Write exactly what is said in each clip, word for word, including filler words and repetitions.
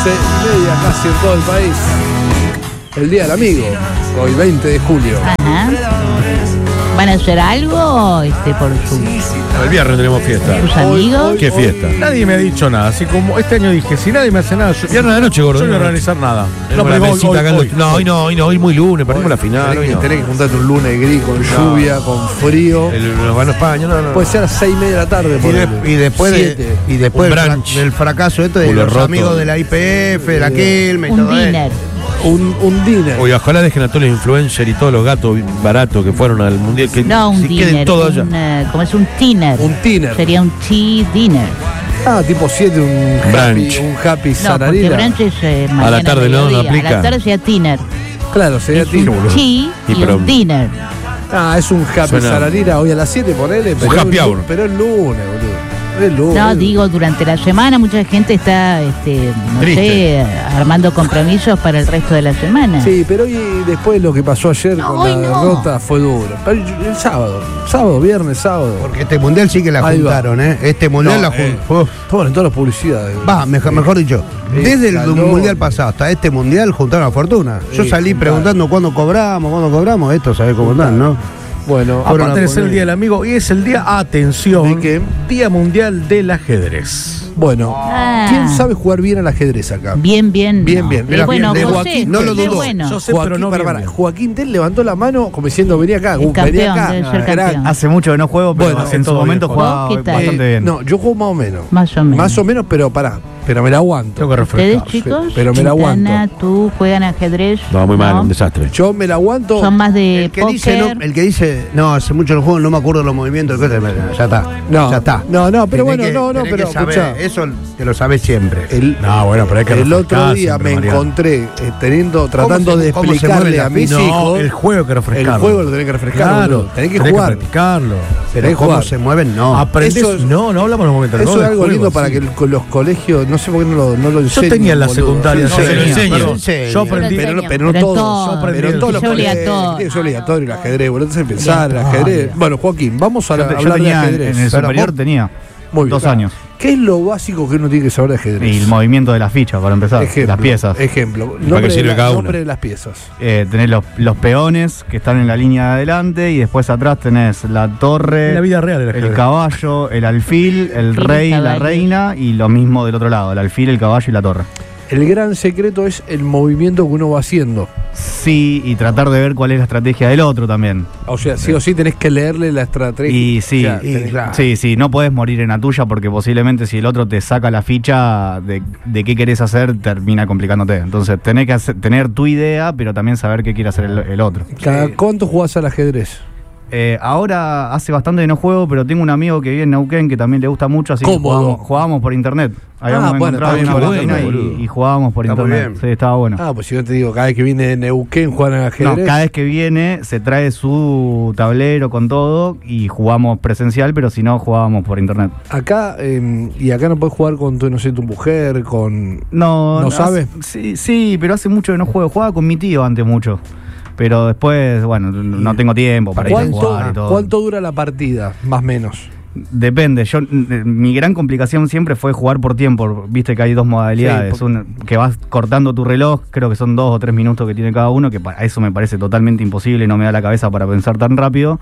once y media casi en todo el país. El Día del Amigo, hoy veinte de julio. Ajá. ¿Van a hacer algo este, por su, El viernes tenemos fiesta. sus amigos? hoy- ¿Qué fiesta? Nadie me ha dicho nada. Así como este año dije, si nadie me hace nada, yo, Viernes de noche, gordo. yo no voy a organizar nada. No, pero pero hoy, mesita hoy, acá en hoy, los- no, hoy no, hoy no, hoy muy lunes, perdimos la final. Tenés Hoy que, no. tenés que juntarte un lunes gris con lluvia, con frío. El, nos ganó España, no, no. Puede ser a las seis y media de la tarde. Y, ponele. de- y después, de, Siete. y después Un del, fra- brunch. del fracaso esto de Culo los roto. amigos de la I P F, de la Quilmes y Un todo dinner. eso. Un, un dinner. Oye, ojalá dejen a todos los influencers y todos los gatos baratos que fueron al mundial. Que No, un se queden dinner. todos allá. Un, eh, como es un dinner. Un dinner. Sería un tea dinner. Ah, tipo siete, un happy, Brunch. un happy No, porque sanarira. brunch es eh, mañana tarde no, no mediodía. aplica. A la tarde sería dinner. Claro, sería Es un dinner. tea y, Y pero- un dinner. Ah, es un happy Suena- sanarira hoy a las siete, ponele. Pero happy es lu- hour. Pero es lunes, boludo. Es lunes. No, digo, durante la semana mucha gente está, este, no Triste. sé, armando compromisos para el resto de la semana. Sí, pero hoy después lo que pasó ayer No, con hoy la no. derrota fue duro. Pero el sábado, sábado, viernes, sábado. Porque este mundial sí que la Ahí va. juntaron, ¿eh? Este mundial No, la eh, juntaron. Ponen todas las publicidades. Va, mejor, mejor dicho, Eh, desde el calor. mundial pasado hasta este mundial juntaron a fortuna. Yo Eh, salí juntaron. preguntando cuándo cobramos, cuándo cobramos, esto sabés cómo están, ¿no? Bueno, Fueron Aparte a de ser el poner- Día del Amigo, y es el día, atención, ¿De qué? Día Mundial del Ajedrez. bueno. Ah. ¿Quién sabe jugar bien al ajedrez acá? Bien, bien. Bien, bien. Y Mira, bueno, bien, de José, Joaquín, no lo José, dudó. bueno. Yo sé, Joaquín, pero no para, bien, para. bien. Joaquín Tell levantó la mano como diciendo, vení acá, El vení campeón, acá. debe ser Crack. campeón. Hace mucho que no juego, pero Bueno, en su todo momento bien, jugaba ¿Vos qué tal? bastante Eh, bien. No, yo juego más o menos. Más o menos. Más o menos, pero pará. Pero me la aguanto. Tengo que ¿Ustedes, refrescar. chicos? pero me la Quintana, aguanto. ¿tú juegan ajedrez? No, muy mal, un desastre. Yo me la aguanto. Son más de El que, póker. dice, no, el que dice, no, hace mucho no juego, no me acuerdo los movimientos, ya está. No, ya está. no, no, pero Tenés bueno, que- no, no, tenés pero que saber, escuchá. eso te lo sabes siempre. El, No, bueno, pero hay que el otro refrescar día siempre, me Mariano. encontré eh, teniendo, tratando se- de cómo se explicarle mueve la a mis ficha? hijos. No, el juego hay que refrescarlo. El juego lo tenés que refrescar, Claro, boludo. Tenés que tenés jugar. practicarlo. Pero tenés que cómo jugar. se mueven, no. Aprendés. Eso es- no, no hablamos de los momentos. Eso no, es del algo juego, lindo para sí. que el- con los colegios, no sé por qué no lo, no lo Yo enseñan. tenía en la boludo. secundaria, Sí, se sí, lo sí, enseño. pero- Sí, Yo aprendí. Pero, no- pero no Pero en todos. todo. Pero en Aprendí. todos los Es colegios. obligatorio. Es obligatorio el ajedrez, boludo. Entonces empezar el ajedrez. Bueno, Joaquín, vamos a Yo, la- te- yo hablar de tenía, en ajedrez. en el Pero superior vos- tenía Muy bien, dos claro. años. ¿Qué es lo básico que uno tiene que saber de ajedrez? Y el movimiento de las fichas, para empezar, Ejemplo, las piezas. Ejemplo. qué Nombre, sirve de la- cada una? nombre de las piezas. Eh, tenés los, los peones que están en la línea de adelante y después atrás tenés la torre, En la vida real el el ajedrez. caballo, el alfil, el Alfil, rey, la caballos. reina y lo mismo del otro lado, el alfil, el caballo y la torre. El gran secreto es el movimiento que uno va haciendo. Sí, y tratar de ver cuál es la estrategia del otro también. O sea, sí o sí tenés que leerle la estrategia. Y sí, O sea, y tenés- claro. sí, sí, no podés morir en la tuya porque posiblemente si el otro te saca la ficha de, de qué querés hacer, termina complicándote. Entonces tenés que hacer- tener tu idea, pero también saber qué quiere hacer el, el otro. ¿Cada cuánto jugás al ajedrez? Eh, ahora hace bastante que no juego, pero tengo un amigo que vive en Neuquén que también le gusta mucho, así que Cómodo. jugábamos, jugábamos por internet. Habíamos Ah, bueno, encontrado está una bien, página bueno, y, y jugábamos por Está muy internet. bien. Sí, estaba bueno. Ah, pues si yo te digo, cada vez que viene de Neuquén juegan al ajedrez. No, cada vez que viene se trae su tablero con todo y jugamos presencial, pero si no, jugábamos por internet. Acá, eh, y acá no puedes jugar con tu, no sé, tu mujer, con. No, ¿No hace- sabe? Sí, sí, pero hace mucho que no juego. Jugaba con mi tío antes mucho. Pero después, bueno, no tengo tiempo para ir a ¿Cuánto, jugar y todo. ¿Cuánto dura la partida? Más o menos. Depende. Yo, n- mi gran complicación siempre fue jugar por tiempo. Viste que hay dos modalidades. Sí, por- Una, que vas cortando tu reloj, creo que son dos o tres minutos que tiene cada uno, que para eso me parece totalmente imposible, no me da la cabeza para pensar tan rápido.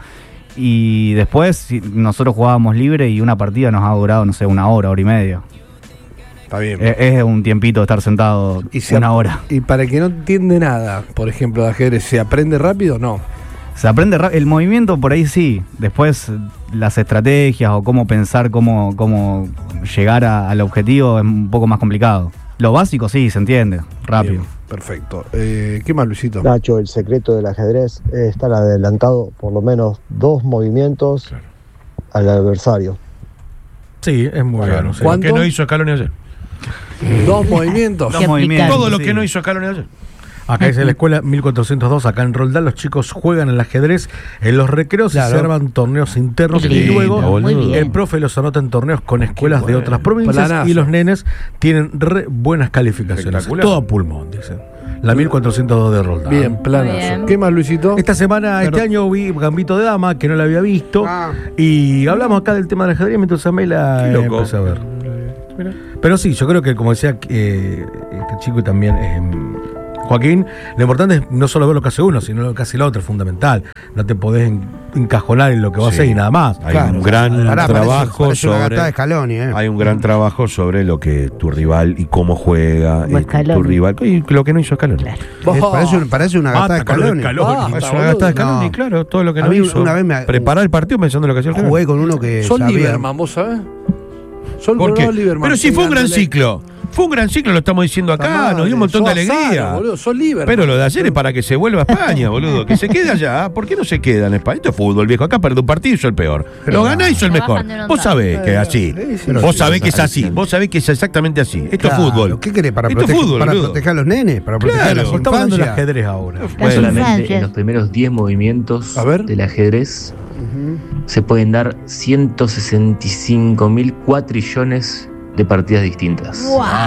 Y después si- nosotros jugábamos libre y una partida nos ha durado, no sé, una hora, hora y media. Está bien. Es, es un tiempito de estar sentado Y se una ap- hora. Y para el que no entiende nada, por ejemplo, de ajedrez, ¿se aprende rápido? No. Se aprende ra- el movimiento por ahí sí. Después las estrategias o cómo pensar, cómo, cómo llegar a- al objetivo es un poco más complicado. Lo básico sí, se entiende, rápido. Bien, perfecto. Eh, ¿Qué más, Luisito? Nacho, el secreto del ajedrez es estar adelantado por lo menos dos movimientos al adversario. Sí, es muy Claro. bueno. Sí. ¿Cuánto? ¿Qué no hizo Scaloni ayer? Dos movimientos. Dos movimientos. Todo lo sí. que no hizo Scaloni ayer. Acá dice la escuela mil cuatrocientos dos, acá en Roldán los chicos juegan al ajedrez en los recreos Claro. y se arman torneos internos Qué y lindo, luego muy bien. el profe los anota en torneos con escuelas de bueno. otras provincias Planazo. y los nenes tienen re buenas calificaciones. Espectacular. Todo a pulmón, dicen. La mil cuatrocientos dos de Roldán. Bien, Muy planazo. bien. ¿Qué más, Luisito? Esta semana, este año vi Gambito de Dama, que no la había visto, Ah. y hablamos acá del tema del ajedrez mientras Amela Qué loco. empecé a ver. Mira. Pero sí, yo creo que, como decía eh, este chico y también eh, Joaquín, lo importante es no solo ver lo que hace uno, sino lo que hace el otro, es fundamental. No te podés en, encajonar en lo que vos sí. haces y nada más. Hay Claro, un gran pará, trabajo parece, parece una sobre. gatada de Scaloni, ¿eh? Hay un gran trabajo sobre lo que tu rival y cómo juega Como eh, Scaloni. tu rival y lo que no hizo Scaloni. Claro. Es- parece, parece una gatada de Basta con lo de Scaloni. Scaloni. Ah, es está, una gasta de boludo. Scaloni, No. claro, todo lo que A no mí hizo. una vez me- Preparar el partido pensando en lo que hacía el Jugué rival. con uno que Son sabía- Lieberman, ¿vos sabés? Son ¿Por qué? Colorado Lieberman. Pero sí fue un gran Ganándole. ciclo. Fue un gran ciclo, lo estamos diciendo acá, Está nos dio un mal, montón de sos alegría. Azaro, boludo, sos Lieberman. Pero lo de ayer es para que se vuelva a España, boludo. Que se quede allá. ¿Por qué no se queda en España? Esto es fútbol, viejo. Acá perdió un partido y hizo el peor. Lo ganó y hizo el mejor. Trabajan de un Vos montón. sabés que es así. Sí, sí, Vos sí. sabés que es así. Vos sabés que es exactamente así. Esto Claro, es fútbol. ¿Qué querés? ¿Para, Esto es proteger, fútbol, para boludo. proteger a los nenes? ¿Para proteger a Claro, las estamos hablando del infancias? ajedrez ahora. Las Solamente infancias. en los primeros diez movimientos A ver. del ajedrez se pueden dar ciento sesenta y cinco mil cuatrillones de partidas distintas.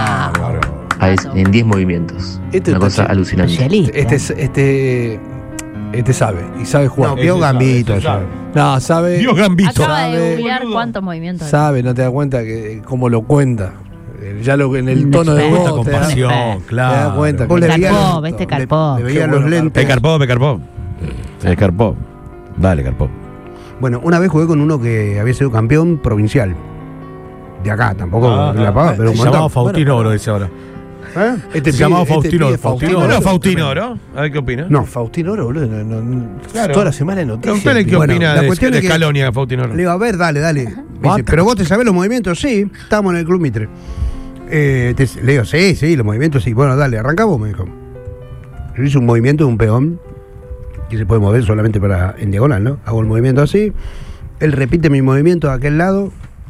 A es- en diez movimientos. Este Una está cosa chido. alucinante. Especialista. Este, es- este, este sabe, y sabe jugar. No, vio Ese Gambito. sabe, ya. ese No, sabe. Dios Gambito. Acaba de Sabe, googlear boludo. cuántos movimientos. Sabe, no te das cuenta que cómo lo cuenta. Eh, Ya lo, en el Un tono de experto. voz Con te das, pasión, te das claro. cuenta. Vos que- le veías Carpó, los- viste, le- Carpó. le veías Qué los bueno, lentes. Me carpó, me carpó. Se carpó. Dale, carpó. Bueno, una vez jugué con uno que había sido campeón provincial. De acá, tampoco Ah, la paga, ah, pero un Se llamaba montón. Faustino Bueno, Oro, dice ahora. ¿Eh? Este Se pibe- llamaba este Faustino pibe Oro. Faustino Oro. Oro. Faustino Oro. A ver qué opina. No. Faustino Oro, boludo. no- no- no- Claro. Toda la semana en noticias. Preguntale qué Bueno, opina la de, cuestión de es que- Scalonia, Faustino Oro. Le digo, a ver, dale, dale. Me dice, Basta. pero vos te sabés los movimientos, sí. Estábamos en el Club Mitre. Eh, te- le digo, sí, sí, los movimientos, sí. Bueno, dale, arrancamos, me dijo. Yo hice un movimiento de un peón que se puede mover solamente para en diagonal, ¿no? Hago el movimiento así. Él repite mi movimiento de aquel lado.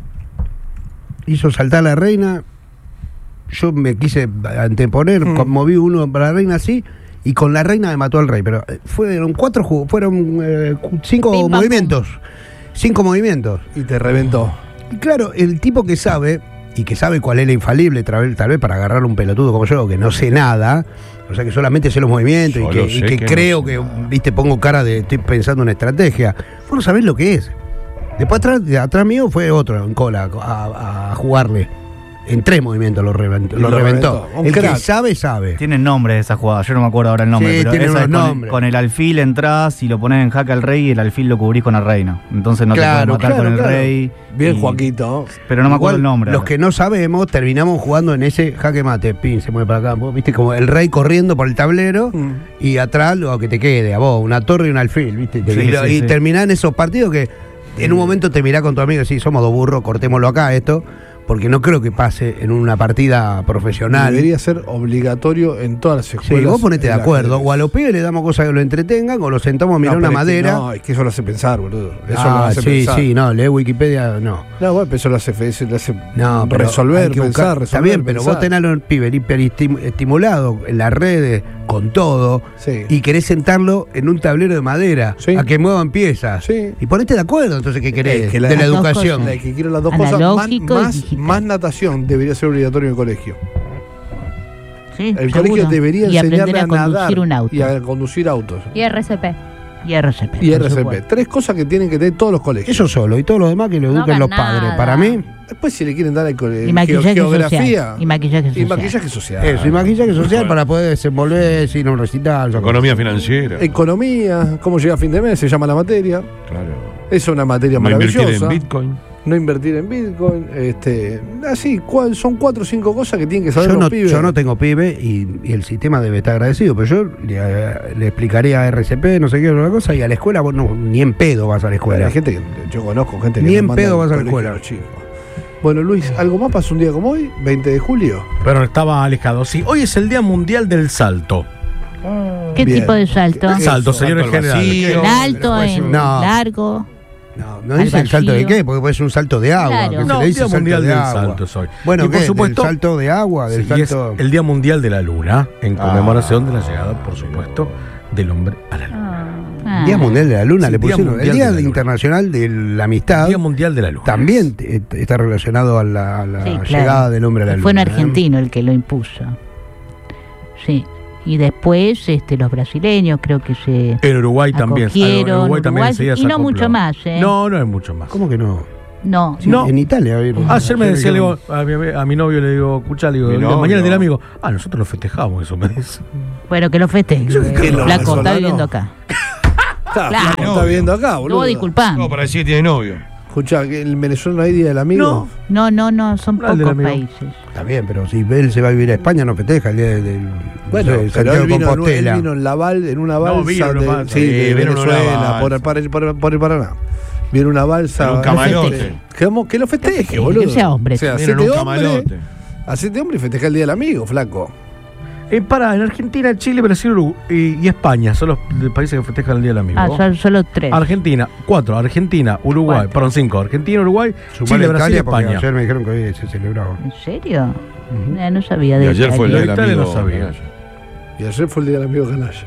Hizo saltar a la reina. Yo me quise anteponer, Mm. moví uno para la reina así. Y con la reina me mató al rey. Pero eh, fueron cuatro jugos, fueron eh, cinco Pim, pam, movimientos. Cinco movimientos. Y te reventó. Y claro, el tipo que sabe, y que sabe cuál es la infalible, tal vez, tal vez para agarrar un pelotudo como yo, que no sé nada, o sea que solamente sé los movimientos y Solo que, y sé que que creo no sé que, nada. viste, pongo cara de estoy pensando en estrategia. Vos no sabés lo que es. Después atrás, de atrás mío fue otro en cola a, a jugarle. En tres movimientos lo reventó. Y Lo lo reventó. reventó. Un El crack. que sabe, sabe. Tienen nombre esa jugada, yo no me acuerdo ahora el nombre, Sí, pero tiene esa es unos con, el, nombres. con el alfil entras y lo pones en jaque al rey y el alfil lo cubrís con la reina. Entonces no Claro, te puedes matar claro, con el claro. rey. Bien, y- Joaquito. Pero no me acuerdo Igual, el nombre. Los ahora. que no sabemos, terminamos jugando en ese jaque mate. Pin, se mueve para acá. Vos viste como el rey corriendo por el tablero Mm. y atrás lo que te quede, a vos, una torre y un alfil, ¿viste? Te- Sí, y lo- sí, y sí. terminás en esos partidos que en un momento te mirás con tu amigo y decís, somos dos burros, cortémoslo acá esto, porque no creo que pase en una partida profesional. Debería ser obligatorio en todas las Sí, escuelas. vos ponete de el acuerdo, ajedrez. o a los pibes le damos cosas que lo entretengan, o lo sentamos a mirar No, una pero es que madera. No, es que eso lo hace pensar, boludo. Eso lo Ah, hace sí, pensar. sí, no, lee Wikipedia, no. No, bueno, pero eso lo hace, eso lo hace No, pero resolver, hay que buscar- pensar, resolver. Está bien, pero pensar. vos tenés a los pibes hiperestimulados en las redes, con todo, Sí. y querés sentarlo en un tablero de madera, Sí. a que muevan piezas. Sí. Y ponete de acuerdo, entonces, ¿qué querés? Es que la- de la Las dos educación. cosas. La que quiero las dos cosas. Más, Analógico y más, digital. más natación debería ser obligatorio en el colegio. Sí, El seguro. colegio debería y enseñarle aprender a a nadar conducir un auto. y a conducir autos. Y R C P. Y R C P. Y por R C P. supuesto. Tres cosas que tienen que tener todos los colegios. Eso solo, y todo lo demás que lo No eduquen hagan los nada. padres. Para mí, Después, si le quieren dar el cole- Y maquillaje geografía. social. Y maquillaje Y social. maquillaje social. eso, y maquillaje social para poder desenvolverse, ir a un recital. Economía financiera. Economía, cómo llega a fin de mes, se llama la materia. Claro. Es una materia No invertir maravillosa. en Bitcoin. No invertir en Bitcoin. Este, así, ¿cuál- son cuatro o cinco cosas que tienen que saber Yo los no, pibes. yo no tengo pibe y, y el sistema debe estar agradecido, pero yo le, le explicaría a R C P, no sé qué otra cosa, y a la escuela vos no, ni en pedo vas a la escuela. Hay gente que yo conozco, gente que Ni no en manda pedo al vas a la colegio escuela. los chicos. Bueno, Luis, ¿algo más pasó un día como hoy? veinte de julio. Pero estaba alejado. Sí, hoy es el Día Mundial del Salto. ¿Qué Bien. tipo de salto? ¿Qué- Salto, Eso, señor salto al general. vacío. ¿En alto, Pero puede ser en un- No. largo? No, no Al dice el salto de vacío. qué, porque puede ser un salto de agua. Claro. que se No, le dice Día salto Mundial de del agua. Salto soy. Bueno, Y por ¿qué? supuesto- ¿Del salto de agua? ¿Del Sí, y es salto? el Día Mundial de la Luna, en Ah. conmemoración de la llegada, por supuesto, del hombre a la Luna. Ah. Día Mundial de la Luna, Sí, le Día pusieron. Mundial El Día de la Luna. Internacional de la Amistad Día Mundial de la Luna. también t- t- está relacionado a la, a la Sí, claro. llegada del hombre a la Luna. Fue un ¿eh? argentino el que lo impuso. Sí. Y después este, los brasileños creo que se En Uruguay también. acogieron. En Uruguay también Uruguay, enseguida y se no acopló. mucho más, ¿eh? No, no hay mucho más. ¿Cómo que no? No, Sí, No. En Italia. eh, Ayer me ayer decía, le dijeron- digo, a, mi, a mi novio le digo, escuchá, le digo, Mi novio. mañana es Día del Amigo. Ah, nosotros lo festejamos, eso me dice. bueno, que lo festeje. ¿Qué lo Flaco, está venezolano? viviendo acá. Está, Claro. Flaco, está viendo acá, boludo. No, disculpame. No, para decir que tiene novio. Escuchá, que en Venezuela no hay Día del Amigo. No, no, no, son No, el del pocos amigo. países. Está bien, pero si él se va a vivir a España, no festeja el día del. del Bueno, no sé, pero Santiago él vino, en, un- él Compostela. vino en la bal, en una balsa vino de, nomás, sí, sí, de vino en una Venezuela, por, balsa. por el- por el- por el Paraná. Viene una balsa. En un camalote. Que, que lo festeje, Que boludo. sea hombre. O sea, Vino en hacete un hombre, camalote. hacete hombre y festeja el Día del Amigo, flaco. Eh, para, en Argentina, Chile, Brasil Uruguay, y, y España son los de- países que festejan el Día del Amigo. Ah, son solo tres. Argentina, cuatro. Argentina, Uruguay, Cuatro. perdón, cinco. Argentina, Uruguay, Sumale Chile, Brasil y Italia, porque España. ayer me dijeron que hoy se celebraba. ¿En serio? Eh, no sabía Y de ayer fue el Lo Día de del Italia Amigo. no sabía. Y ayer fue el Día del Amigo canalla.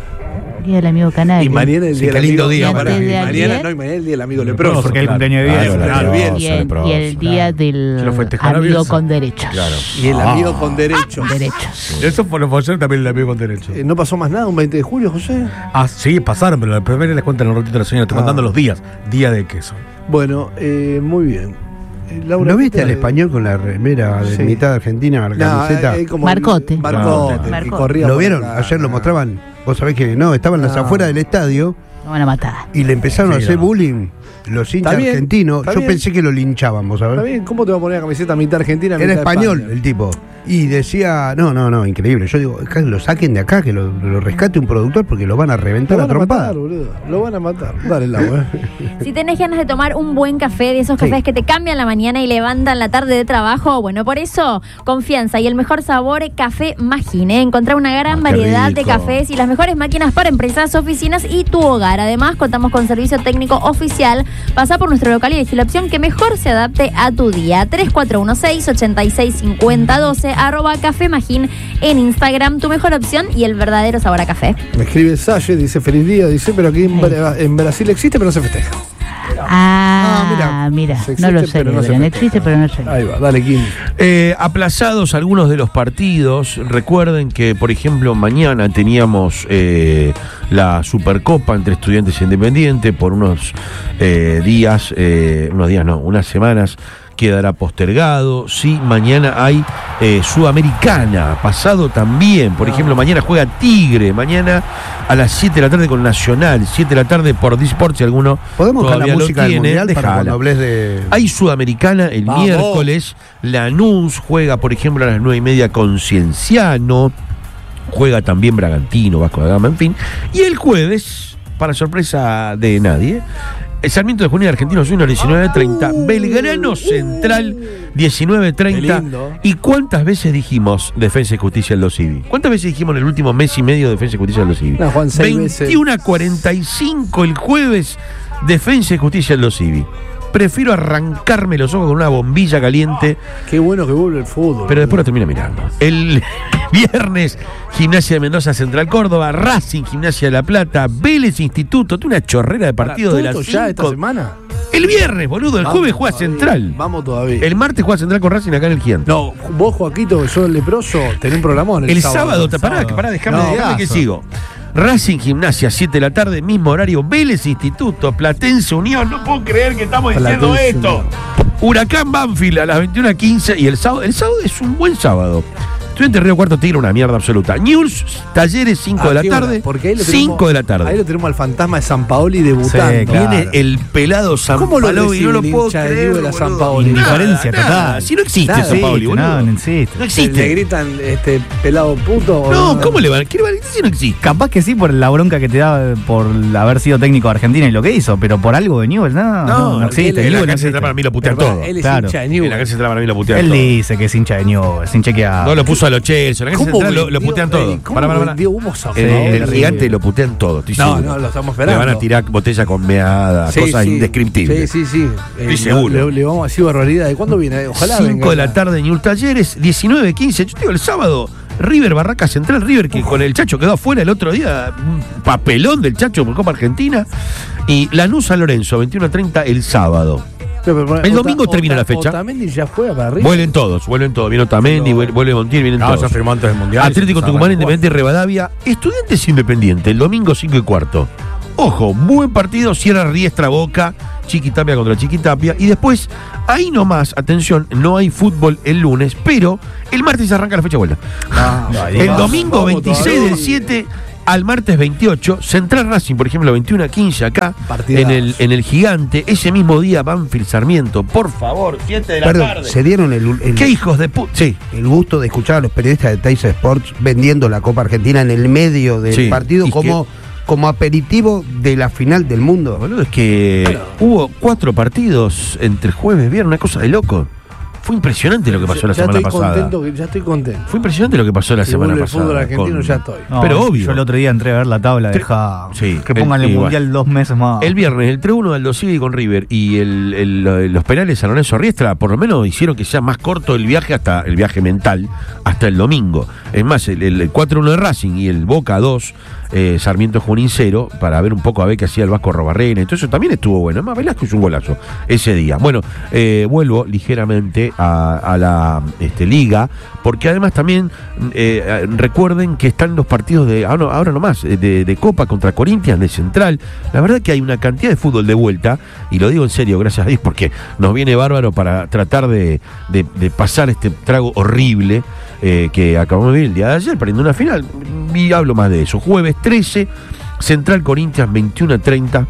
Día del amigo canario. Y mañana el Sí, Día qué del lindo Amigo. día Y para antes mí. de Mañana ayer- no, y mañana el Día del Amigo Leproso, leproso. Porque el claro. cumpleaños de Claro, Bielsa, claro. claro. Y el, y el día del Se lo festejará amigo Bielsa. con derechos. Claro. Y el amigo con derechos. Derechos. Eso fue lo fue ayer también el Amigo con Derecho. Eh, ¿No pasó más nada un veinte de julio, José? Ah, sí, pasaron, pero la primera les cuentan un ratito a la señora. Estoy Ah. contando los días. Día de queso. Bueno, eh, muy bien. Eh, Laura, ¿No viste ¿qué al tal? español con la remera de Sí. mitad argentina, la No, camiseta? eh, como Marcote. el- Marcote. que Marcote. corría ¿Lo por vieron? acá. Ayer lo mostraban. Vos sabés que no, estaban las No. afueras del estadio Lo van a matar. y le empezaron Sí, a hacer no. bullying los hinchas bien, argentinos. está Yo bien. pensé que lo linchaban, vos Está sabés. bien, ¿cómo te va a poner la camiseta mitad argentina, Era mitad español España? el tipo. Y decía, no, no, no, increíble. Yo digo, acá lo saquen de acá, que lo, lo rescate un productor porque lo van a reventar Lo a van a trompada. matar, boludo. Lo van a matar. Dale el agua. eh. Si tenés ganas de tomar un buen café, de esos Sí. cafés que te cambian la mañana y levantan la tarde de trabajo, bueno, por eso, confianza y el mejor sabor, Café Magine. Encontrar una gran Ah, qué variedad de rico. cafés y las mejores máquinas para empresas, oficinas y tu hogar. Además, contamos con servicio técnico oficial. Pasa por nuestro local y elegí la opción que mejor se adapte a tu día. tres cuatro uno seis, ocho seis cinco cero uno dos, arroba Café Magín en Instagram. Tu mejor opción y el verdadero sabor a café. Me escribe Salle, dice feliz día, dice, pero aquí en, Bra- en Brasil existe, pero no se festeja. Ah, mira, Se no lo existe, pero no se celebran. festeja. Existe, pero no se Ahí va, dale, Kim. Eh, aplazados algunos de los partidos. Recuerden que, por ejemplo, mañana teníamos eh, la Supercopa entre Estudiantes e Independiente. Por unos eh, días, eh, unos días no, unas semanas quedará postergado. Sí, mañana hay eh, Sudamericana, pasado también. Por ejemplo, mañana juega Tigre, mañana a las siete de la tarde con Nacional, siete de la tarde por Disport, si alguno ¿Podemos dejar la todavía lo música del tiene, mundial para dejala. cuando hables de. Hay Sudamericana el Vamos. miércoles. Lanús juega, por ejemplo, a las nueve y media con Cienciano. Juega también Bragantino, Vasco da Gama, en fin. Y el jueves, para sorpresa de nadie, el Sarmiento de Junín Argentinos Juniors diecinueve treinta. Belgrano Central diecinueve treinta. Qué lindo. ¿Y cuántas veces dijimos Defensa y Justicia en los Ibi? ¿Cuántas veces dijimos en el último mes y medio Defensa y Justicia en los Ibi? No, Juan, seis veces. veintiuno a cuarenta y cinco el jueves, Defensa y Justicia en los Ibi. Prefiero arrancarme los ojos con una bombilla caliente, Qué bueno que vuelve el fútbol. pero después lo termina mirando. El viernes, Gimnasia de Mendoza Central Córdoba, Racing Gimnasia de La Plata, Vélez Instituto, toda una chorrera de partidos de las ¿Todo ya esta cinco. semana? El viernes, boludo, el Vamos jueves juega todavía, Central. Vamos todavía. El martes juega Central con Racing acá en el Gigante. No, vos, Joaquito, que sos el leproso, tenés un programón el, El sábado, te- pará, sábado. pará, déjame, No, déjame que caso. sigo. Racing Gimnasia, siete de la tarde, mismo horario. Vélez Instituto, Platense Unión. No puedo creer que estamos diciendo Platense esto. Unión. Huracán Banfield a las veintiuna quince. Y el sábado, el sábado es un buen sábado. Estudiante Río Cuarto Tigre, una mierda absoluta. News, Talleres, cinco ¿A de la qué hora? tarde. Porque ahí lo tenemos- cinco de la Ahí tarde. lo tenemos al fantasma de San Paoli debutando. Sí, claro. Viene el pelado San ¿Cómo lo Paoli, no lo recibe el puedo hincha de creer. Newell's a San boludo. Paoli? Indiferencia Nada, total. nada. Si no existe Nada, San Paoli, No, boludo. no existe. No ¿Le existe. gritan este pelado puto? o No, ¿cómo le van? ¿Qué le van a decir si no existe? Capaz que sí por la bronca que te da por haber sido técnico de Argentina y lo que hizo, pero por algo de Newell's, no, no, porque existe. él- En la Newell's no cancha existe. central para mí lo putean Perdón, todo. Él es Claro. hincha de En la Newell's. cancha central para mí lo putean Él todo. dice que es hincha de Newell's, sin chequear. No lo puso a los Chelsea. En la cancha ¿Cómo central lo, lo vendió- putean todo. eh, ¿Cómo Pará, pará, pará. vendió humo San En Paoli? el gigante lo putean todo. Estoy No, seguro. no, lo estamos Le esperando. van a tirar botella con meada, Sí, cosas sí. indescriptibles. Sí, sí, sí. Estoy seguro. Le, le vamos a decir barbaridad. ¿De cuándo viene? Ojalá cinco venga. de la tarde, Ñul Talleres, diecinueve quince. Yo te digo, el sábado, River Barraca Central. River que con el Chacho quedó afuera el otro día. Un papelón del Chacho por Copa Argentina. Y Lanús San Lorenzo, veintiuno treinta el sábado. Pero, pero, El Ota- domingo termina la fecha. Otamendi ya juega para arriba. Vuelven todos, vuelven todos. Viene Otamendi, No. vuel- vuelve Montiel, vienen No, todos. ya firmó antes del mundial. Atlético Tucumán, Independiente y Rivadavia. Estudiantes Independiente, el domingo cinco y cuarto. Ojo, buen partido, cierra Riestra Boca Chiquitapia contra Chiquitapia. Y después, ahí nomás, atención, no hay fútbol el lunes, pero el martes arranca la fecha de vuelta. Ah, el domingo veintiséis del siete al martes veintiocho, Central Racing, por ejemplo, veintiuno a quince acá, en el, en el Gigante. Ese mismo día, Banfield Sarmiento. Por favor, siete de la Perdón, tarde. se dieron el, el, ¿Qué hijos de puta? Sí. el gusto de escuchar a los periodistas de Teis Sports vendiendo la Copa Argentina en el medio del Sí, partido y como, como aperitivo de la final del mundo. Boludo, es que Bueno. hubo cuatro partidos entre jueves y viernes, una cosa de loco. Fue impresionante lo que pasó la ya semana estoy pasada. contento, que- ya estoy contento. Fue impresionante lo que pasó la Si semana vuelve el pasada. fútbol argentino, con- ya estoy. No, Pero obvio. Yo el otro día entré a ver la tabla, Tre- deja Sí, que pongan el, el- mundial igual. dos meses más. El viernes, el tres uno de Aldo Civi con River y el, el- los penales de San Lorenzo Riestra, por lo menos hicieron que sea más corto el viaje, hasta el viaje mental, hasta el domingo. Es más, el, el cuatro uno de Racing y el Boca dos, eh, Sarmiento Junín cero, para ver un poco a ver qué hacía el Vasco Robarrena. Entonces eso también estuvo bueno. Es más, Velasco hizo un golazo ese día. Bueno, eh, vuelvo ligeramente a, a la este, liga, porque además también eh, recuerden que están los partidos de ahora, ahora nomás, de, de Copa contra Corinthians, de Central. La verdad que hay una cantidad de fútbol de vuelta, y lo digo en serio, gracias a Dios, porque nos viene bárbaro para tratar de, de, de pasar este trago horrible eh, que acabamos de vivir el día de ayer, perdiendo una final. Y hablo más de eso. Jueves trece, Central Corinthians veintiuno a treinta.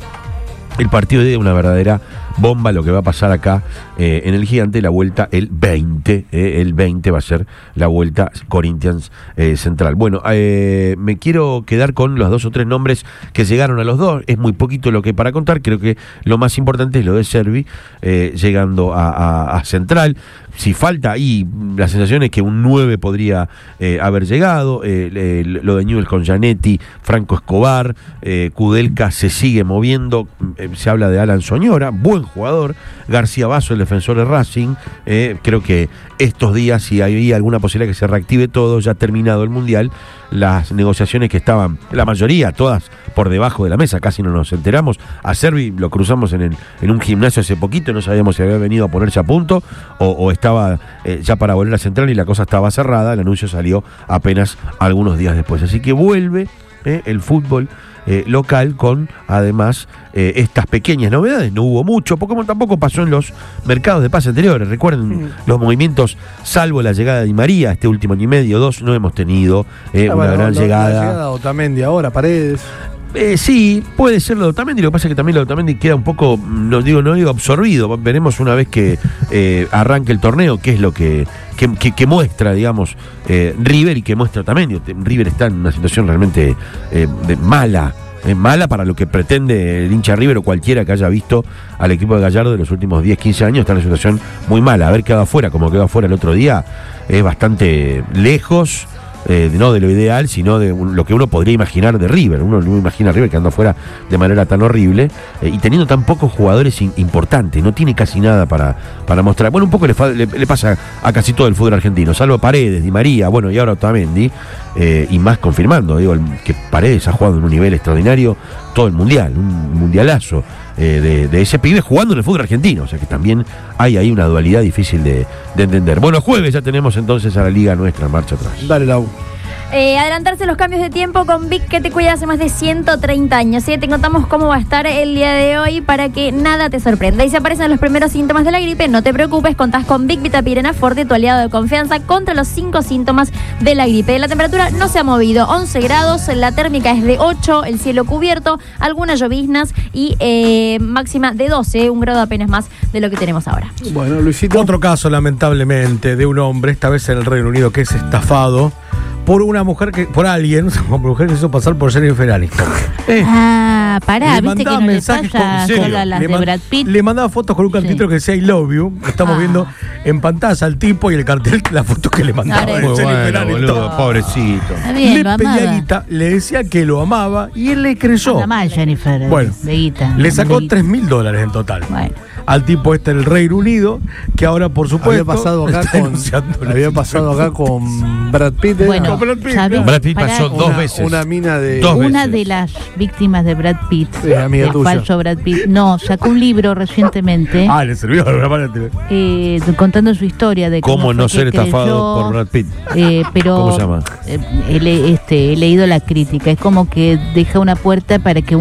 El partido de una verdadera bomba, lo que va a pasar acá eh, en el Gigante, la vuelta el veinte, eh, el veinte va a ser la vuelta Corinthians eh, Central. Bueno, eh, me quiero quedar con los dos o tres nombres que llegaron a los dos, es muy poquito lo que hay para contar, creo que lo más importante es lo de Servi eh, llegando a, a, a Central. Si falta ahí, la sensación es que un nueve podría eh, haber llegado, eh, eh, lo de Newell con Gianetti, Franco Escobar, eh, Kudelka se sigue moviendo, eh, se habla de Alan Soñora, buen jugador, García Basso, el defensor de Racing, eh, creo que estos días, si hay alguna posibilidad que se reactive todo, ya terminado el Mundial, las negociaciones que estaban, la mayoría, todas por debajo de la mesa, casi no nos enteramos. A Servi lo cruzamos en, el, en un gimnasio hace poquito, no sabíamos si había venido a ponerse a punto o, o estaba eh, ya para volver a Central y la cosa estaba cerrada. El anuncio salió apenas algunos días después. Así que vuelve eh, el fútbol eh, local con además eh, estas pequeñas novedades. No hubo mucho, porque como tampoco pasó en los mercados de pase anteriores. Recuerden mm. los movimientos, salvo la llegada de Di María, este último año y medio, dos, no hemos tenido eh, Ah, una bueno, gran la- llegada. La llegada de Otamendi ahora, Paredes. Eh, sí, puede ser lo de Otamendi, lo que pasa es que también lo de Otamendi queda un poco, no digo, no digo absorbido. Veremos una vez que eh, arranque el torneo qué es lo que, que, que, que muestra, digamos, eh, River y que muestra Otamendi. River está en una situación realmente eh, de mala, eh, mala para lo que pretende el hincha River o cualquiera que haya visto al equipo de Gallardo de los últimos diez, quince años. Está en una situación muy mala. Haber quedado afuera como quedó afuera el otro día es bastante lejos. Eh, no de lo ideal, sino de un, lo que uno podría imaginar de River. Uno no imagina a River quedando afuera de manera tan horrible eh, y teniendo tan pocos jugadores in, importantes. No tiene casi nada para, para mostrar. Bueno, un poco le, fa, le, le pasa a casi todo el fútbol argentino, salvo Paredes, Di María, bueno, y ahora Otamendi, eh, y más confirmando, digo, el, que Paredes ha jugado en un nivel extraordinario todo el mundial, un mundialazo eh, de, de ese pibe jugando en el fútbol argentino. O sea que también hay ahí una dualidad difícil de, de entender. Bueno, jueves ya tenemos entonces a la liga nuestra en marcha atrás. Dale, Lau. Eh, adelantarse los cambios de tiempo con Vic, que te cuida hace más de ciento treinta años. ¿Sí? Te contamos cómo va a estar el día de hoy para que nada te sorprenda. Y si aparecen los primeros síntomas de la gripe, no te preocupes, contás con Vic Vitapirena Forte, tu aliado de confianza contra los cinco síntomas de la gripe. La temperatura no se ha movido, once grados, la térmica es de ocho, el cielo cubierto, algunas lloviznas y eh, máxima de doce, un grado apenas más de lo que tenemos ahora. Bueno, Luisito. Otro caso, lamentablemente, de un hombre, esta vez en el Reino Unido, que es estafado por una mujer que, por alguien, una mujer que se hizo pasar por Jennifer Aniston. Eh, Ah, pará, le viste que mandaba no le mensajes pasa con- serio, solo a las le de man- Brad Pitt. Le mandaba fotos con un cartelito Sí. que decía I love you. Estamos Ah. viendo en pantalla al tipo y el cartel, la foto que le mandaba Claro. de Muy Jennifer bueno, Aniston. boludo, pobrecito. Está bien, Le lo pedía amaba. guita, le decía que lo amaba y él le creyó. Anda mal, Jennifer. eh, Bueno, de guita, Le de sacó guita. tres mil dólares en total. Bueno. Al tipo este en el Reino Unido, que ahora por supuesto Había pasado acá está con denunciando la había pasado acá con Brad Pitt. ¿eh? Bueno, Con Brad Pitt, ¿sabés? Brad Pitt Pará, pasó dos una, veces. Una mina de. Dos Una veces. de las víctimas de Brad Pitt, Sí, amiga el tuya. falso Brad Pitt, no, sacó un libro recientemente Ah, le sirvió de alguna manera. eh, contando su historia de ¿Cómo fue no que ser estafado creyó, por Brad Pitt? eh, pero ¿Cómo se llama? eh, he, le- este, he leído la crítica, es como que deja una puerta para que uno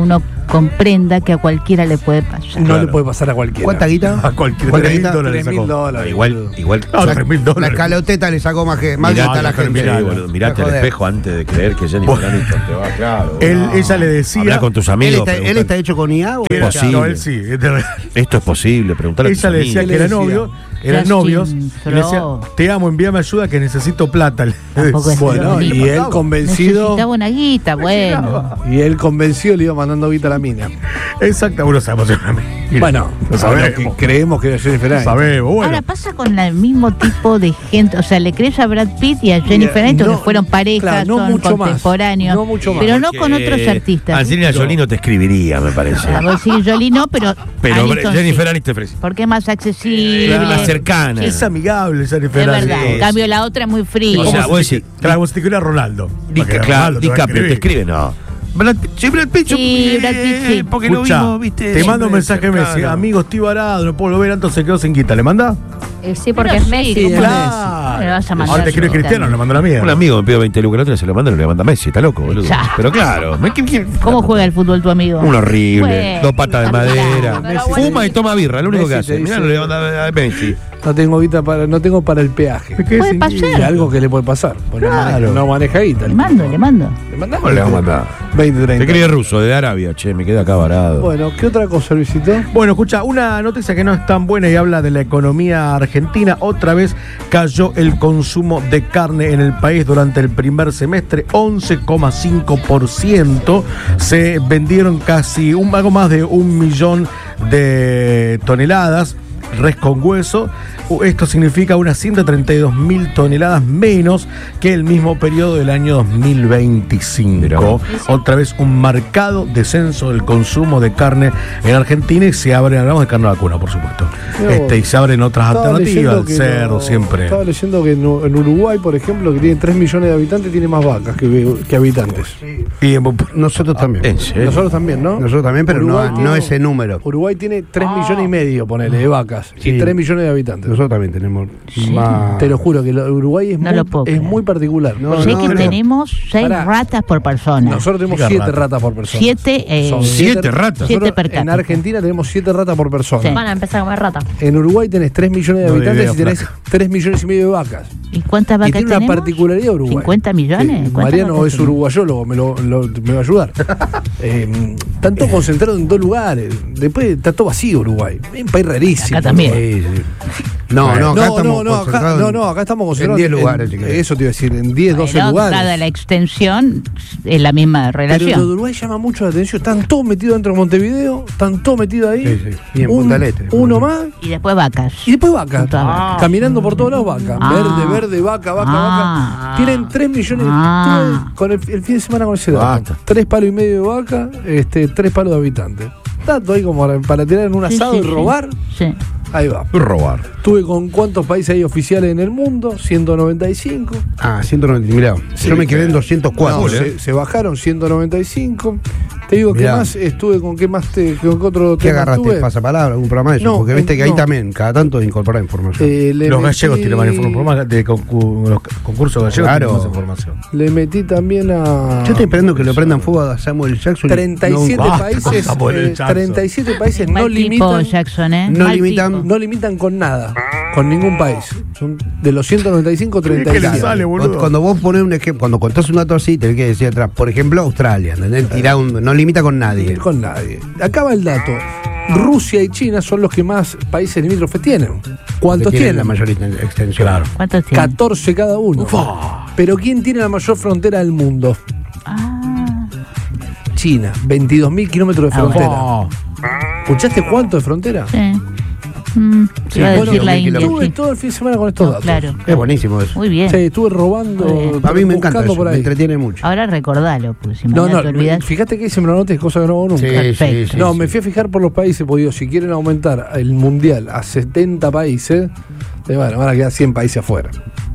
comprenda que a cualquiera le puede pasar. No Claro. le puede pasar a cualquiera. ¿Cuánta guita? A cualquier ¿Cuánta tres mil guita? dólares Tres mil sacó. dólares. Igual, igual. No, tres mil La dólares. escaloteta le sacó más, que, más Mirá, guita a la gente. mirá, boludo, mirate al Joder. espejo antes de creer que Jennifer Bueno. Aniston te va, claro. Él, No. ella le decía. Habla con tus ¿Él amigos. está, él preguntale. está hecho con I A o que era- posible. No, él sí. es de- Esto es posible, preguntarle a tus Ella le decía amigos. que era ¿Qué le novio, decía? eran Justin novios. Y le decía, Fro. te amo, envíame ayuda que necesito plata. Le Tampoco es decía. Bueno, Lo y mismo. él convencido. Necesitaba una guita, bueno. Y él convencido le iba mandando guita a la mina. Exacto, bueno, sabemos. Bueno, Lo sabemos que sabemos. creemos que era Jennifer Aniston. Sabemos, bueno. Ahora pasa con el mismo tipo de gente, o sea, le crees a Brad Pitt y a Jennifer Aniston, no, que fueron pareja, claro, no son mucho más, contemporáneos, no mucho más. pero no Porque con otros artistas. Angelina Jolie no te escribiría, me parece. A vos sí, Jolie no, pero, Pero Aniston Jennifer sí, Aniston ofrece. porque es más accesible, Más cercana. Es amigable, es Jennifer verdad. Aniston. En cambio la otra es muy fría. O sea, vos decís, Claro, como si te escribiera Ronaldo. Di- Porque claro, Ronaldo te va a DiCaprio te escribir. escribe, no. Brad Pitt, sí, Brad Pitt, yo- Sí, Brad Pitt, sí. eh, porque Escuchá, lo vimos, viste. te mando un siempre mensaje Messi, cercano. amigo, estoy varado, no puedo ver, entonces quedó sin guita. ¿Le manda? Eh, sí, porque Pero es Messi. sí, ¿cómo claro. no? Me lo vas a mandar Ahora te escribe guita. Cristiano, le mando la mía. Un amigo me pidió veinte lucas, el otro se lo manda y no le manda Messi, está loco, boludo. Ya. Pero claro, me- ¿qué- qué- ¿Cómo juega el fútbol tu amigo? Un horrible, Bueno, dos patas de madera. pero Fuma bueno. y toma birra, lo único que Messi te hace. Mirá, dice- no le manda a Messi. No tengo guita para, no tengo para el peaje. Puede pasar. Y algo que le puede pasar. Porque no Claro. maneja- no maneja guita. Le mando, le mando. Le mandamos. ¿Cómo le vamos a mandar? veinte, Te treinta. escribe ruso, de Arabia, che, me queda acá varado. Bueno, ¿qué otra cosa, Luisito? Bueno, escucha, una noticia que no es tan buena y habla de la economía argentina. Otra vez cayó el consumo de carne en el país durante el primer semestre, once coma cinco por ciento. Se vendieron casi un, algo más de un millón de toneladas. Res con hueso. Uh, Esto significa unas ciento treinta y dos mil toneladas menos que el mismo periodo del año dos mil veinticinco. Otra vez un marcado descenso del consumo de carne en Argentina y se abren, hablamos de carne vacuna, por supuesto. Pero, Este, y se abren otras Estaba alternativas, leyendo el que cerdo no- siempre. Estaba leyendo que en, U- en Uruguay, por ejemplo, que tiene tres millones de habitantes, tiene más vacas que, que habitantes. Y en- Nosotros también. ¿En serio? Nosotros también, ¿no? Nosotros también, pero no, Uruguay no tiene- ese número. Uruguay tiene tres millones y medio, ponele, de vacas. Sí. Y tres millones de habitantes. Nosotros también tenemos Sí. más. Te lo juro que lo- Uruguay es, No muy, lo puedo es creer. muy particular. No, sé no, que no. tenemos seis Pará. ratas por persona. Nosotros tenemos Chica siete rata. ratas por persona. Siete, eh, Son siete ratas. Siete Nosotros per en cápita. Argentina tenemos siete ratas por persona. Sí. Van a empezar a comer rata. En Uruguay tenés tres millones de No, habitantes idea, y tenés flaca. tres millones y medio de vacas. ¿Y cuántas Y vacas tiene una tenemos? particularidad Uruguay. ¿cincuenta millones? Que ¿Cuántas Mariano vacas es tenemos? uruguayólogo, me, lo, lo- me va a ayudar. eh, están todos concentrados en dos lugares. Después está todo vacío Uruguay. Es un país rarísimo. Acá también. Sí, sí. No, no, acá No, estamos no, no, acá, concentrados no, en- no, acá estamos en concentrados diez lugares, si en- querés. eso te iba a decir, en diez, doce Bueno, lugares. dada la extensión, es la misma Pero lo de relación. Uruguay llama mucho la atención. Están todos metidos dentro de Montevideo, están todos metidos ahí. Sí, sí. Y en Un- Punta del Este. Uno más Y después vacas. y después vaca. Puta vaca. Caminando por todos lados vaca. Ah. Verde, verde, vaca, vaca, Ah. vaca. Tienen tres millones. Ah. Estuve con el, el fin de semana con ese dato. Basta. Tres palos y medio de vaca, este, tres palos de habitantes. Dato ahí como para, para tirar en un Sí, asado sí, y sí. robar. Sí. Ahí va. Robar. Estuve con cuántos países hay oficiales en el mundo, ciento noventa y cinco. Ah, ciento noventa. Mirá, Sí, yo me quedé en doscientos cuatro. No, se, se bajaron ciento noventa y cinco. Te digo, ¿qué Mirá. más estuve con qué más te, con qué otro ¿Qué tema agarraste? estuve? ¿Pasapalabra? ¿Algún programa de eso? No, Porque viste que no. ahí también, cada tanto incorpora información. Eh, le Los metí- gallegos tienen más información, de concu- los concursos gallegos Claro. tienen más información. Le metí también a Yo estoy esperando que lo prendan fuego a Samuel Jackson. treinta y siete No, basta países, con Samuel eh, Jackson. treinta y siete países no Mal tipo limitan, Jackson, ¿eh? no Mal limitan- tipo. no limitan con nada, con ningún país. Son de los ciento noventa y cinco, treinta y ¿Qué le siete. sale, boludo? Cuando, cuando vos pones un ejemplo, cuando contás un dato así, tenés que decir atrás, por ejemplo, Australia, ¿entendés? Tirá un- no limita con nadie. Con nadie. Acaba el dato. Rusia y China son los que más países limítrofes tienen. ¿Cuántos Que tienen? la mayor extensión. Claro. ¿Cuántos tienen? catorce cada uno. Pero ¿quién tiene la mayor frontera del mundo? Ah, China, veintidós mil kilómetros de Ah, frontera. Oh, ¿Escuchaste cuánto de frontera? sí. Mm, Sí, iba a bueno, decir la mil India. Estuve sí. todo el fin de semana con estos No, datos. claro. Es buenísimo eso. Muy bien. Sí, estuve robando. Muy bien. A mí me encanta buscando eso, por me ahí. entretiene mucho. Ahora recordalo, porque si No, mañana no, te olvidas. fíjate que se me lo anotes, cosa que no hago nunca. Sí, Perfecto. sí, no, sí, me sí. fui a fijar por los países, porque digo, si quieren aumentar el mundial a setenta países, eh, bueno, van a quedar cien países afuera.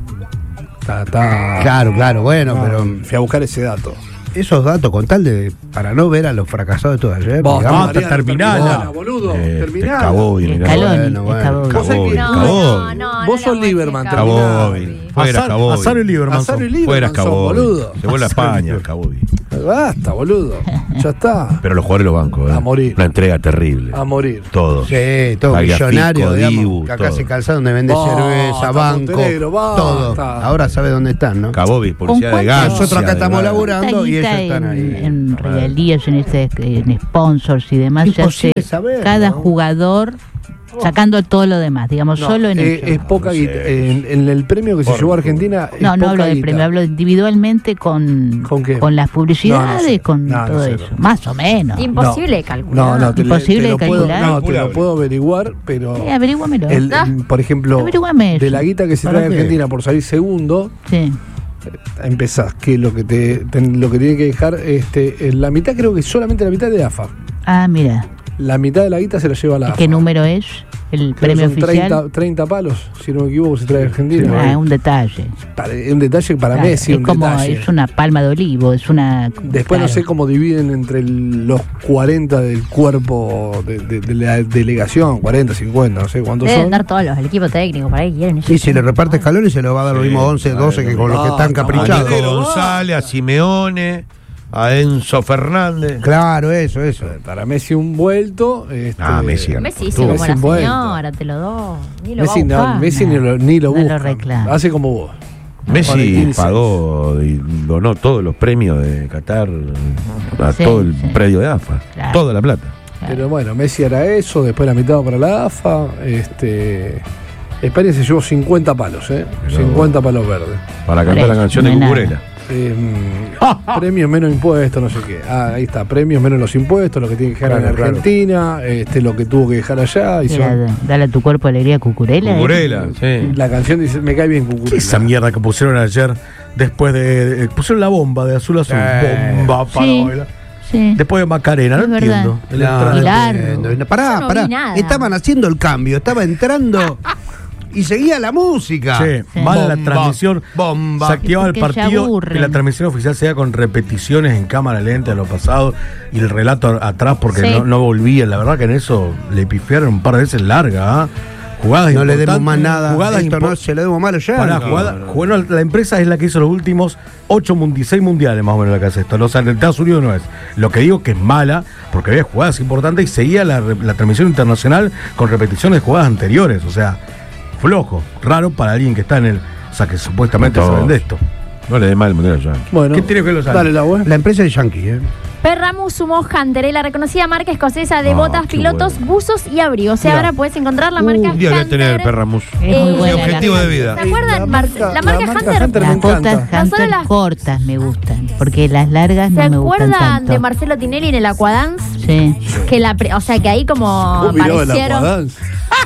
Está, está- Claro, claro, bueno, Ah, pero fui a buscar ese dato. esos datos, con tal de, para no ver a los fracasados de todos ayer, Vos, digamos, basta, terminala. terminala, boludo, Eh, te terminala. cagó bien, Escalón, Bueno, bueno. Escalón. Vos sabés que- No, Cagó. no, no. Vos no sos le Lieberman, muestres Cagó. Gaby. Fuera Azar- Cabobi. Azar y Lieberman Azar y son. Lieberman Fuera son, Cabobi. boludo. Se vuelve a Azar y España, Lieberman. Cabobi. Basta, boludo. Ya está. Pero los jugadores los bancos, ¿eh? A morir. Una entrega terrible. A morir. Todos. Sí, todo Tagliafico, millonario, digamos, Dibu, que acá todo. se calza donde vende Basta, cerveza, banco, Montenegro, basta. todo. Ahora sabe dónde están, ¿no? Cabobi, publicidad de ¿Con gas. cuánto? Nosotros acá estamos de gas. laburando y ellos Guita están en, ahí. en regalías, en, este, en sponsors y demás, se hace Imposible saber, cada ¿no? jugador sacando todo lo demás, digamos, No, solo en eh, eso. es poca no guita. sé. En, en el premio que se Por llevó a favor. Argentina. es No, no poca hablo del guita. premio, hablo individualmente con, ¿Con qué? las publicidades, No, no sé. con No, no todo sé. eso. Más o menos. Imposible de calcular. No, no, te, Imposible te lo de puedo, calcular. no, te lo Calculable. puedo averiguar, pero. Eh, averíguamelo. el- Ah. por ejemplo, Averíguame eso. de la guita que se ¿Para trae a qué? Argentina por salir segundo, Sí. empezás que lo que te, te- lo que tiene que dejar, este, en la mitad, creo que solamente la mitad de A F A. Ah, mira. La mitad de la guita se la lleva la A F A. ¿Qué número es? El Creo que premio son oficial. treinta, treinta palos, si no me equivoco, se trae a Argentina. Ah, es un detalle. Para- un detalle para Claro, Messi, es un como detalle. es una palma de olivo, es una. Después no claro. sé cómo dividen entre el- los cuarenta del cuerpo de, de- de la delegación, cuarenta, cincuenta, no sé cuántos Deben son. dar todos los, el equipo técnico, para ahí quieren. Y si le reparte escalones se le va a dar lo Sí, mismo once, doce que con los que Ah, están está A caprichados. Nico González, a Simeone, a Enzo Fernández. Claro, eso, eso. Para Messi un vuelto. Este, Ah, Messi ganó. Messi Tú, dice como Messi la envuelto. señora, te lo doy. Ni lo Messi, va a no, buscar. Messi ni lo, ni lo No lo busca. reclama. Hace como vos. Con Messi el quince. pagó y donó todos los premios de Qatar a Sí, todo el sí. predio de A F A. Claro. Toda la plata. Pero bueno, Messi era eso, después la mitad para la A F A. Este, España se llevó cincuenta palos, ¿eh? Pero- cincuenta palos verdes. Para cantar la Por eso, canción no de es nada. Cucurella. Eh, premios menos impuestos, no sé qué. Ah, ahí está, premios menos los impuestos, lo que tiene que dejar Claro, en claro. Argentina, este, lo que tuvo que dejar allá. Y Era, son- dale a tu cuerpo alegría, Cucurella. ¿eh? Cucurella, sí. la canción dice, me cae bien Cucurella. ¿Qué esa mierda que pusieron ayer después de, de- pusieron la bomba de azul a azul? Eh, Bomba para sí. bailar. Sí. Después de Macarena, no Es verdad. entiendo. El No, entrada- no Pilar. entiendo. Pará, Yo no pará. vi nada. Estaban haciendo el cambio, estaba entrando y seguía la música. Sí, Sí. mal la Bomba, transmisión. bomba. Se activaba el Porque se partido aburren. y la transmisión oficial se da con repeticiones en cámara lenta de lo pasado y el relato a- atrás porque Sí. no, no volvía. La verdad que en eso le pifiaron un par de veces larga. ¿ah? Jugadas No le demos importantes, más nada. Jugadas Esto impo- no se le demos malo ya. Pará, No, jugada- no, no. bueno, la empresa es la que hizo los últimos ocho mundi- seis mundiales más o menos la que hace esto. Los en Estados Unidos no es. Lo que digo que es mala, porque había jugadas importantes y seguía la, re- la transmisión internacional con repeticiones de jugadas anteriores. O sea, flojo, raro para alguien que está en el. O sea, que supuestamente Todos. saben de esto. No le dé mal el mundial ya. Bueno, ¿Qué tiene que ver los dale la web. La empresa es Yankee, ¿eh? Perramus sumó Hunter, la reconocida marca escocesa de Ah, botas, qué pilotos, bueno. buzos y abrigos. O sea, Mirá. ahora puedes encontrar la marca Un día voy a Hunter. tener Perramus. Es muy Eh, buena. Mi objetivo la- de vida. ¿Se acuerdan? La Mar- marca- la marca la marca Hunter. Hunter me Las encanta. botas No solo Hunter las- cortas me gustan, porque las largas ¿Se no me gustan acuerdan tanto. de Marcelo Tinelli en el Aquadance? Sí. Que la, pre- o sea, que ahí como Uh, miró el aparecieron. Aquadance.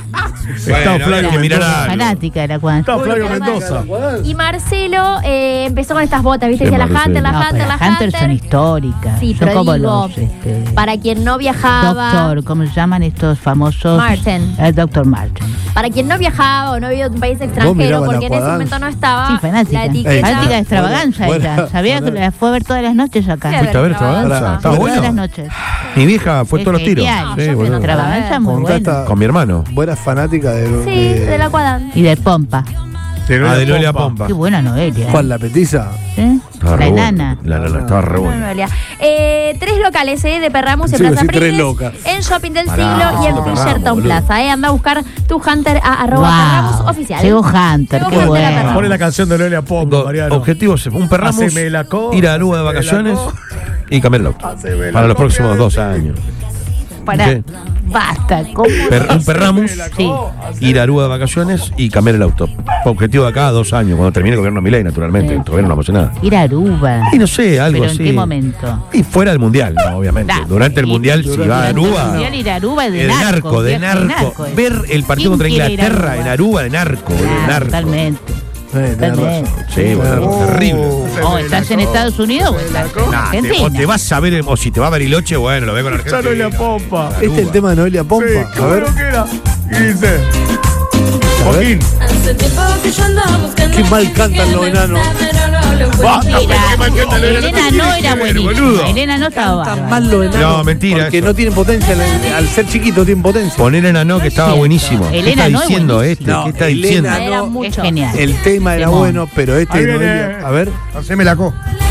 Está Bueno, Flavio hay que mirar Mendoza. algo. Fanática de la Aquadance. Está Flavio Uy, Mendoza. Y Marcelo eh, empezó con estas botas, ¿viste? Sí, Decía la Marcelo. Hunter, la No, Hunter, pero la las Hunter Hunter. son históricas. Sí, son pero como digo, los este, para quien no viajaba, doctor, ¿cómo se llaman estos famosos? Martin. El doctor Martin. para quien no viajaba o no vivía en un país mirabas extranjero, la porque en ese Aquadance. momento no estaba Sí, fanática. la etiqueta. Fanática de extravaganza Buena- ella. Sabía buena- que la fue a ver todas las noches acá. Sí, a ¿Fuiste a ver Extravaganza? Extravaganza. ¿Estaba Todas bueno? las noches. Mi vieja fue Es todos los tiros. genial. No, Sí, yo boludo. fui otra Extravaganza muy Con buena. Cata- Con mi hermano. Buena fanática de. Sí, de la Aquadance. Y de Pompa. Ah, de Lolia Pompa. Qué buena Noelia. ¿Cuál, la petiza? ¿Sí? Estaba La re buena. enana. La enana estaba re No, buena. Noelia. Eh, tres locales eh, de Perramus en Sí, Plaza sí, tres Pringles, locas. en Shopping del Pará, Siglo y en no, Fisherton Perramos, boludo. Plaza. Eh. Anda a buscar tu Hunter a arroba Perramus Wow. oficial. Llegó Hunter, Llegó qué Hunter a bueno. Perramus. Pone la canción de Lolia Pompa, Tengo Mariano. objetivos, un Perramus, Haceme la co- ir a Aruba de haceme la vacaciones co- y cambiar el auto. Haceme la Para los copia próximos de- dos años. Para, ¿Qué? basta. ¿Cómo? Per- un Perramus, Sí. ir a Aruba de vacaciones y cambiar el auto. Objetivo de acá a dos años, cuando termine el gobierno Milei, naturalmente. Sí. Todavía no vamos a hacer nada. Ir a Aruba. Y no sé, algo ¿Pero así. en qué momento? Y fuera del mundial, no, obviamente. Nah, Durante el sí, mundial, si durante va a el Aruba. mundial ir a Aruba es de De narco, narco, de viaje de narco. narco, es. Ver el partido ¿Quién contra quiere ir a Inglaterra Aruba? en Aruba de narco, de Claro, narco. totalmente. Sí, tenés Totalmente. razón. Sí, bueno, terrible. O estás en Estados Unidos o estás en Nah, te- Argentina. o te vas a ver, o si te va a Bariloche, bueno, lo ve con Argentina. Ya Lolia Pompa. Este es el tema de Noelia Pompa. Sí, A ver. qué que era. Y dice. Joaquín. Qué mal cantan los enanos. Mentira. Elena no era buenísima. Elena no estaba Tan bárbara. mal los enanos. No, mentira, Porque eso. no tienen potencia. Al, al ser chiquito tienen potencia. Poner en Ano que estaba cierto. buenísimo. ¿Qué Elena está no es diciendo buenísima. este? No, ¿Qué está Elena diciendo? Era no. mucho. Es genial. El tema era Temón. bueno, pero este Ahí no viene. iba- A ver. Haceme la co.